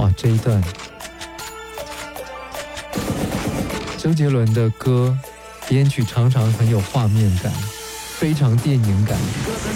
哇，这一段周杰伦的歌编曲常常很有画面感，非常电影感。